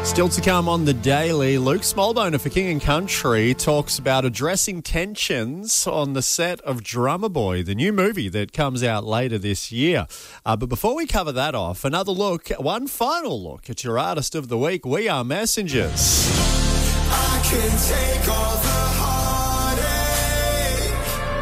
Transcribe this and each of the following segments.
Still to come on The Daily, Luke Smallboner for King & Country talks about addressing tensions on the set of Drummer Boy, the new movie that comes out later this year. But before we cover that off, another look, one final look at your artist of the week. We Are Messengers. I can take all the heartache.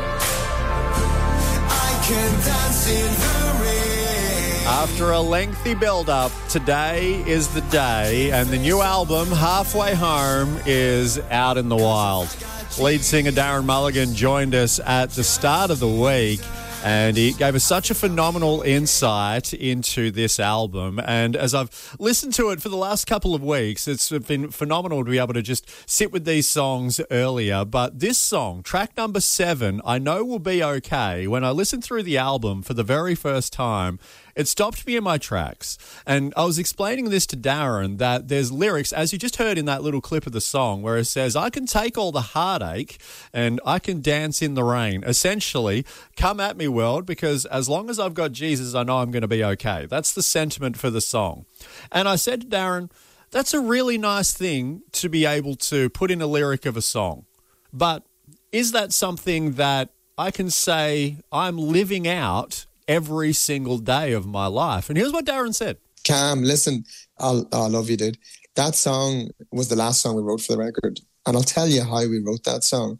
I can dance in the rain. After a lengthy build-up, today is the day, and the new album, Halfway Home, is out in the wild. Lead singer Darren Mulligan joined us at the start of the week, and he gave us such a phenomenal insight into this album. And as I've listened to it for the last couple of weeks, it's been phenomenal to be able to just sit with these songs earlier. But this song, track number 7, I Know Will Be Okay, when I listened through the album for the very first time, it stopped me in my tracks. And I was explaining this to Darren that there's lyrics, as you just heard in that little clip of the song, where it says, I can take all the heartache and I can dance in the rain. Essentially, come at me, world, because as long as I've got Jesus, I know I'm going to be okay. That's the sentiment for the song. And I said to Darren, that's a really nice thing to be able to put in a lyric of a song. But is that something that I can say I'm living out every single day of my life? And here's what Darren said. Cam, listen, I love you, dude. That song was the last song we wrote for the record. And I'll tell you how we wrote that song.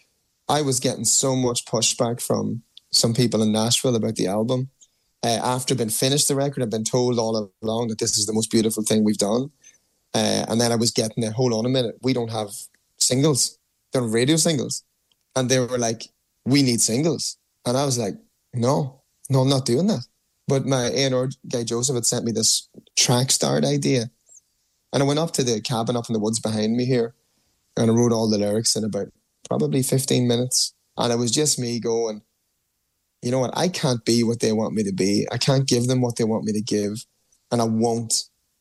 I was getting so much pushback from some people in Nashville about the album. After I'd been finished the record, I'd been told all along that this is the most beautiful thing we've done. And then I was getting it, hold on a minute, we don't have singles. They're radio singles. And they were like, we need singles. And I was like, no, I'm not doing that. But my A&R guy Joseph had sent me this track start idea. And I went up to the cabin up in the woods behind me here, and I wrote all the lyrics in about probably 15 minutes. And it was just me going, you know what, I can't be what they want me to be. I can't give them what they want me to give, and I won't.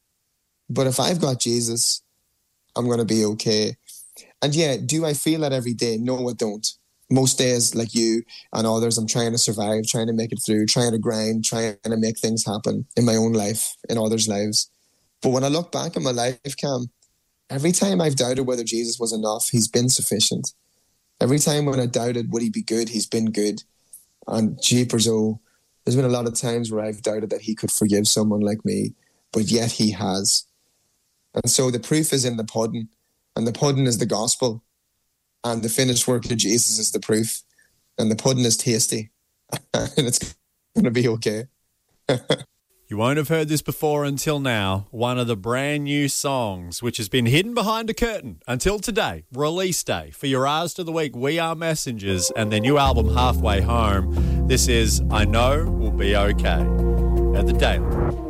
But if I've got Jesus, I'm going to be okay. And yeah, do I feel that every day? No, I don't. Most days, like you and others, I'm trying to survive, trying to make it through, trying to grind, trying to make things happen in my own life, in others' lives. But when I look back at my life, Cam, every time I've doubted whether Jesus was enough, he's been sufficient. Every time when I doubted would he be good, he's been good. And jeepers, there's been a lot of times where I've doubted that he could forgive someone like me, but yet he has. And so the proof is in the pudding, and the pudding is the gospel. And the finished work of Jesus is the proof. And the pudding is tasty. And it's going to be okay. You won't have heard this before until now. One of the brand new songs, which has been hidden behind a curtain until today, release day, for your artist of the week, We Are Messengers, and their new album, Halfway Home. This is I Know Will Be Okay at The Daily.